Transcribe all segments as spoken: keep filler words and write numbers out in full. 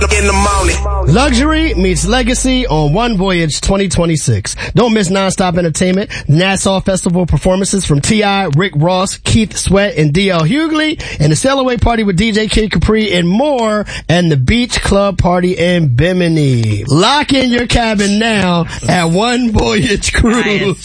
In the morning. Luxury meets legacy on One Voyage twenty twenty-six. Don't miss nonstop entertainment, Nassau Festival performances from T I, Rick Ross, Keith Sweat, and D L Hughley, and the Sail Away Party with D J Kid Capri and more, and the Beach Club Party in Bimini. Lock in your cabin now at One Voyage Cruise.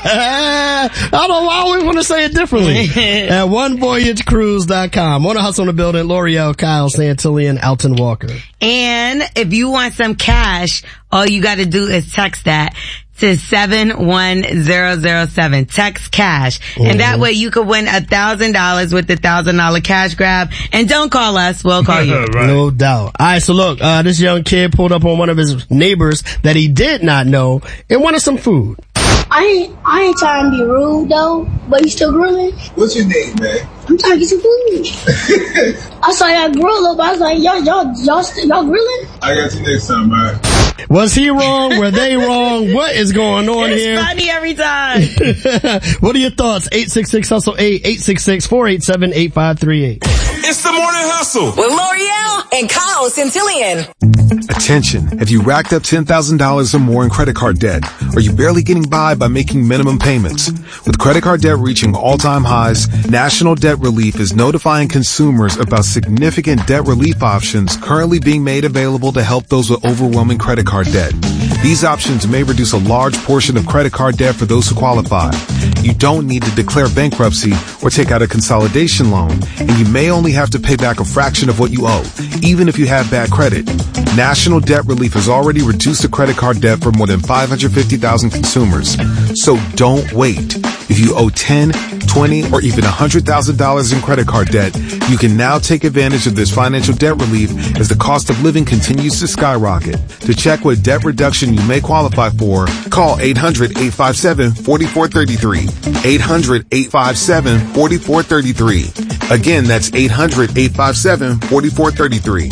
I don't know, I always want to say it differently. At one voyage cruise dot com. On the Hustle in the building, L'Oreal, Kyle Santillian, Alton Walker. And if you want some cash, all you got to do is text that to seven one zero zero seven. Text cash. Mm-hmm. And that way you could win a thousand dollars with the thousand dollar cash grab. And don't call us, we'll call you. Right. No doubt. Alright, so look, uh, this young kid pulled up on one of his neighbors that he did not know and wanted some food. I ain't, I ain't trying to be rude though, but you still grilling? What's your name, man? I'm trying to get some food. I saw y'all grill up, I was like, y'all, y'all, y'all, y'all grilling? I got you next time, man. Was he wrong? Were they wrong? What is going on it's here? It's funny every time. What are your thoughts? eight six six hustle eight, eight six six, four eight seven, eight five three eight. It's the Morning Hustle with L'Oreal and Kyle Santillian. Attention, have you racked up ten thousand dollars or more in credit card debt? Are you barely getting by by making minimum payments? With credit card debt reaching all-time highs, National Debt Relief is notifying consumers about significant debt relief options currently being made available to help those with overwhelming credit card debt. These options may reduce a large portion of credit card debt for those who qualify. You don't need to declare bankruptcy or take out a consolidation loan, and you may only have to pay back a fraction of what you owe, even if you have bad credit. National Debt Relief has already reduced the credit card debt for more than five hundred fifty thousand consumers. So don't wait. If you owe ten, twenty, or even one hundred thousand dollars in credit card debt, you can now take advantage of this financial debt relief as the cost of living continues to skyrocket. To check what debt reduction you may qualify for, call eight hundred, eight five seven, four four three three. eight hundred, eight five seven, four four three three. Again, that's eight hundred, eight five seven, four four three three.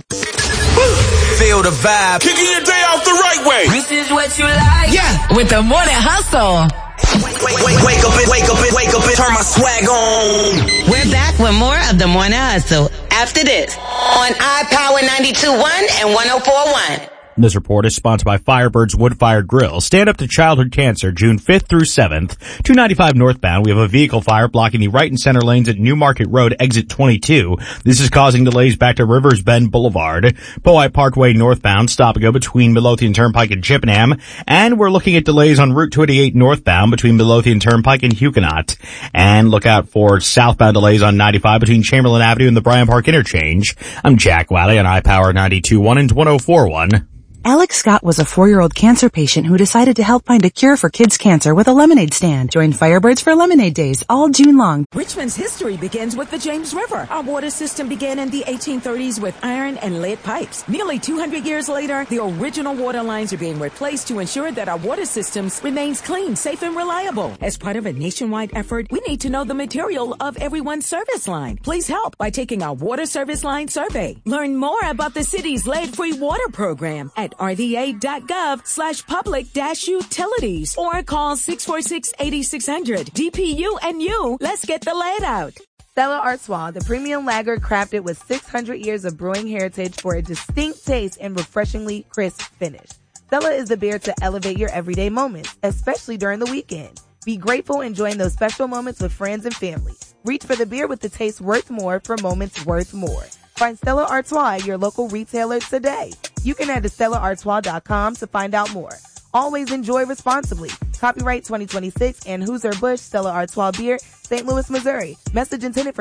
Feel the vibe. Kicking your day off the right way. This is what you like. Yeah. With the Morning Hustle. Wake, wake, wake, wake up and wake up and wake up and turn my swag on. We're back with more of the Morning Hustle after this on iPower ninety-two point one and one oh four point one. This report is sponsored by Firebird's Wood-Fired Grill. Stand up to childhood cancer, June fifth through seventh. two ninety-five northbound, we have a vehicle fire blocking the right and center lanes at New Market Road, exit twenty-two. This is causing delays back to Rivers Bend Boulevard. Powhite Parkway northbound, stop and go between Midlothian Turnpike and Chippenham. And we're looking at delays on Route twenty-eight northbound between Midlothian Turnpike and Huguenot. And look out for southbound delays on ninety-five between Chamberlain Avenue and the Bryan Park Interchange. I'm Jack Wiley on iPower ninety-two point one and one oh four point one. Alex Scott was a four-year-old cancer patient who decided to help find a cure for kids' cancer with a lemonade stand. Join Firebirds for Lemonade Days all June long. Richmond's history begins with the James River. Our water system began in the eighteen thirties with iron and lead pipes. Nearly two hundred years later, the original water lines are being replaced to ensure that our water systems remains clean, safe, and reliable. As part of a nationwide effort, we need to know the material of everyone's service line. Please help by taking our water service line survey. Learn more about the city's lead-free water program at R V A dot gov slash public dash utilities or call six four six, eight six zero zero. D P U and you, let's get the lead out. Stella Artois, the premium lager crafted with six hundred years of brewing heritage for a distinct taste and refreshingly crisp finish. Stella is the beer to elevate your everyday moments, especially during the weekend. Be grateful enjoying those special moments with friends and family. Reach for the beer with the taste worth more for moments worth more. Find Stella Artois at your local retailer today. You can head to stella artois dot com to find out more. Always enjoy responsibly. Copyright twenty twenty-six and Anheuser-Busch Stella Artois Beer, Saint Louis, Missouri. Message intended for